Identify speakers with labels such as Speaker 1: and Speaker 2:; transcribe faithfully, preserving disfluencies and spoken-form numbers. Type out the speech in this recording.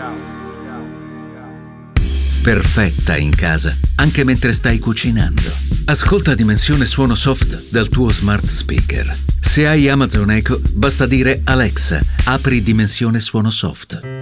Speaker 1: Perfetta in casa, anche mentre stai cucinando. Ascolta Dimensione Suono Soft dal tuo smart speaker. Se hai Amazon Echo, basta dire Alexa, apri Dimensione Suono Soft.